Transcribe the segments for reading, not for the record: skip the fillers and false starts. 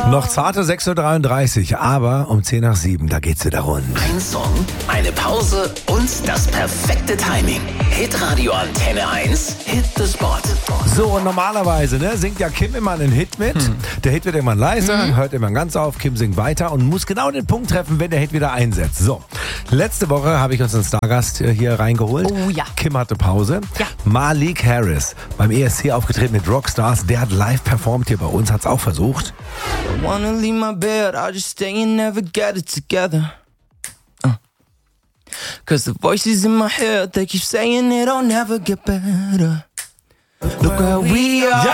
Noch zarte 6.33 Uhr, aber um 10 nach 7, da geht's wieder rund. Ein Song, eine Pause und das perfekte Timing. Hitradio Antenne 1, Hit the Spot. So, und normalerweise singt ja Kim immer einen Hit mit. Der Hit wird immer leiser, hört immer ganz auf. Kim singt weiter und muss genau den Punkt treffen, wenn der Hit wieder einsetzt. So, letzte Woche habe ich uns einen Stargast hier reingeholt. Oh ja. Kim hatte Pause. Ja. Malik Harris, beim ESC aufgetreten mit Rockstars. Der hat live performt hier bei uns, hat's auch versucht. I wanna leave my bed, I'll just stay and never get it together. Cause the voices in my head, they keep saying it'll never get better. Look where we are.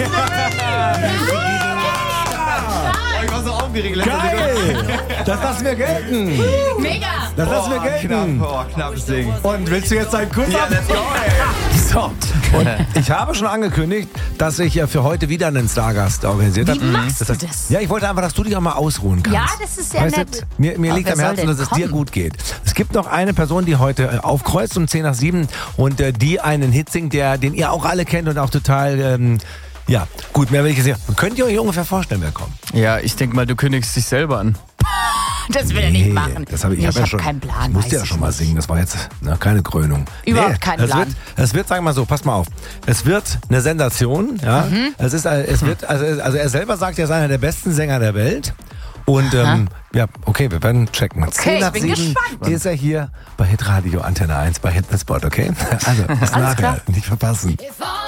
Ich war so aufgeregt. Geil! Das lassen wir gelten. Mega! Das lassen wir gelten. Knappes Ding. Und willst du jetzt deinen Kuss Ja, ab? let's go, ey. So, und ich habe schon angekündigt, dass ich ja für heute wieder einen Stargast organisiert habe. Wie machst du das? Ja, ich wollte einfach, dass du dich auch mal ausruhen kannst. Ja, das ist sehr Weißt du, nett. Mir Aber liegt wer am soll Herzen, denn dass es dir kommen? gut geht. Es gibt noch eine Person, die heute aufkreuzt um 10 nach 7 und die einen Hit singt, den ihr auch alle kennt und auch total... ja, gut, mehr will ich jetzt nicht. Könnt ihr euch ungefähr vorstellen, wer kommt? Ja, ich denke mal, du kündigst dich selber an. Das will er nicht machen. Das habe ich Nee, hab ja hab schon. keinen Plan. Ich musste weiß ja ich schon mal nicht. singen. Das war jetzt keine Krönung. Überhaupt keinen Plan. Es wird, sagen wir mal so, pass mal auf. Es wird eine Sensation. Ja. Mhm. Es wird, also er selber sagt, er ist einer der besten Sänger der Welt. Und ja, okay, wir werden checken. 10 ich nach bin 7 gespannt. ist er hier bei Hitradio Antenne 1 bei Hit the Spot, okay? Also bis nachher, klar. nicht verpassen. If all